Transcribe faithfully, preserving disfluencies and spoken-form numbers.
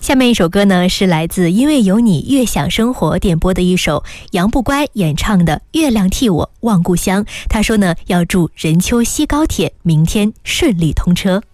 下面一首歌呢，是来自因为有你悦享生活点播的一首杨不乖演唱的《月亮替我望故乡》。他说呢，要祝任丘西高铁明天顺利通车。